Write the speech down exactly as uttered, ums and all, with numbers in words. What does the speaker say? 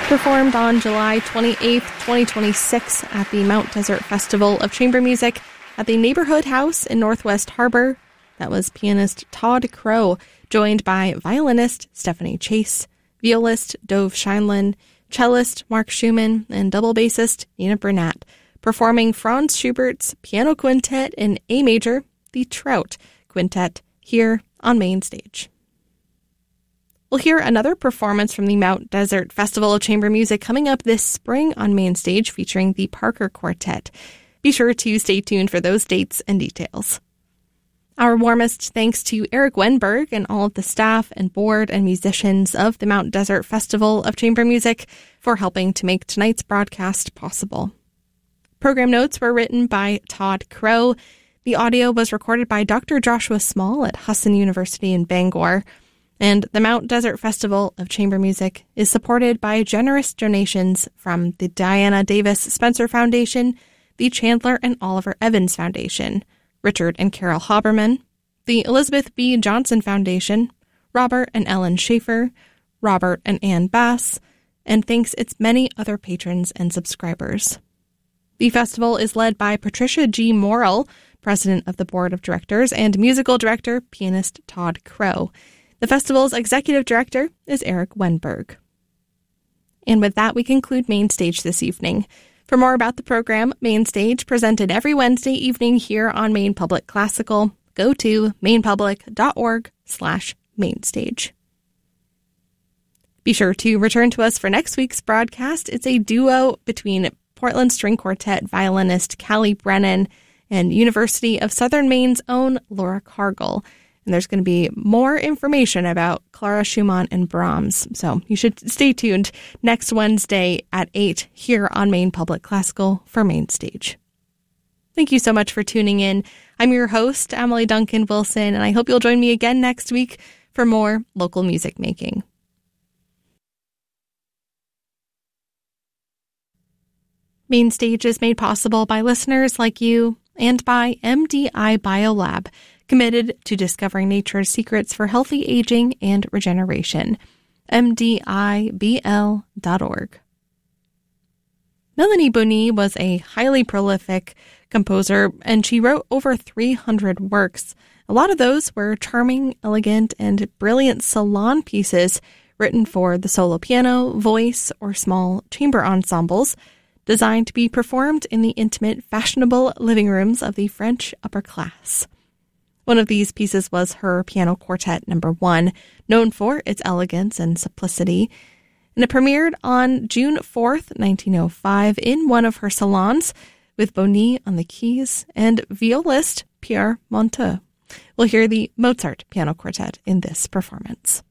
Performed on July twenty-eighth, twenty twenty-six at the Mount Desert Festival of Chamber Music at the Neighborhood House in Northwest Harbor. That was pianist Todd Crow, joined by violinist Stephanie Chase, violist Dove Scheinlin, cellist Mark Schumann, and double bassist Nina Burnett, performing Franz Schubert's piano quintet in A major, the Trout Quintet, here on Main Stage. We'll hear another performance from the Mount Desert Festival of Chamber Music coming up this spring on Main Stage, featuring the Parker Quartet. Be sure to stay tuned for those dates and details. Our warmest thanks to Eric Wenberg and all of the staff and board and musicians of the Mount Desert Festival of Chamber Music for helping to make tonight's broadcast possible. Program notes were written by Todd Crow. The audio was recorded by Doctor Joshua Small at Husson University in Bangor. And the Mount Desert Festival of Chamber Music is supported by generous donations from the Diana Davis Spencer Foundation, the Chandler and Oliver Evans Foundation, Richard and Carol Haberman, the Elizabeth B. Johnson Foundation, Robert and Ellen Schaefer, Robert and Ann Bass, and thanks its many other patrons and subscribers. The festival is led by Patricia G. Morrill, president of the board of directors, and musical director, pianist Todd Crow. The festival's executive director is Eric Wenberg. And with that, we conclude Main Stage this evening. For more about the program, Main Stage, presented every Wednesday evening here on Maine Public Classical, go to mainpublic.org slash mainstage. Be sure to return to us for next week's broadcast. It's a duo between Portland String Quartet violinist Callie Brennan and University of Southern Maine's own Laura Cargill. And there's going to be more information about Clara Schumann and Brahms. So you should stay tuned next Wednesday at eight here on Maine Public Classical for Main Stage. Thank you so much for tuning in. I'm your host, Emily Duncan Wilson, and I hope you'll join me again next week for more local music making. Main Stage is made possible by listeners like you and by M D I Biolab, committed to discovering nature's secrets for healthy aging and regeneration. M D I B L dot org. Melanie Boni was a highly prolific composer, and she wrote over three hundred works. A lot of those were charming, elegant, and brilliant salon pieces written for the solo piano, voice, or small chamber ensembles, designed to be performed in the intimate, fashionable living rooms of the French upper class. One of these pieces was her Piano Quartet Number One, known for its elegance and simplicity, and it premiered on June fourth, nineteen oh five, in one of her salons, with Boni on the keys and violist Pierre Monteux. We'll hear the Mozart Piano Quartet in this performance.